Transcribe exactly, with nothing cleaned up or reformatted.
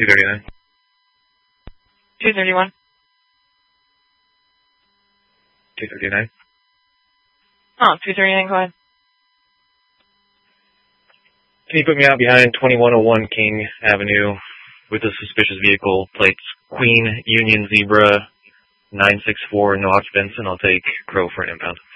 two thirty-nine. two thirty-one. two thirty-nine. Oh, two thirty-nine, go ahead. Can you put me out behind twenty-one oh one King Avenue with a suspicious vehicle, plates Queen Union Zebra nine six four, no occupants, and I'll take Crow for an impound.